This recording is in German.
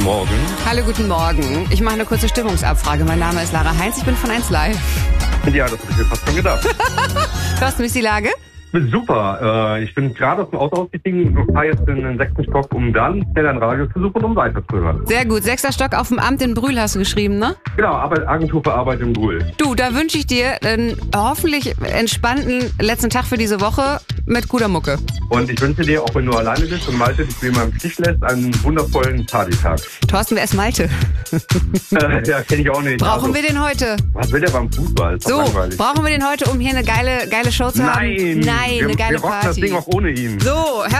Morgen. Hallo, guten Morgen. Ich mache eine kurze Stimmungsabfrage. Mein Name ist Lara Heinz, ich bin von 1 Live. Ja, das habe ich mir fast schon gedacht. Thorsten, wie ist die Lage? Super. Ich bin gerade aus dem Auto ausgestiegen und fahre jetzt in den 6. Stock, um dann schnell ein Radio zu suchen, um weiterzuhören. Sehr gut. 6. Stock auf dem Amt in Brühl hast du geschrieben, ne? Genau, Agentur für Arbeit in Brühl. Du, da wünsche ich dir einen hoffentlich entspannten letzten Tag für diese Woche mit guter Mucke. Und ich wünsche dir, auch wenn du alleine bist und Malte dich wie immer im Stich lässt, einen wundervollen Partytag. Thorsten, wer ist Malte? Ja, kenne ich auch nicht. Brauchen wir den heute? Was will der beim Fußball? Ist doch So, langweilig. brauchen wir den heute, um hier eine geile Show zu haben? Nein, Nein, eine geile wir rocken das Party. Ding auch ohne ihn. So,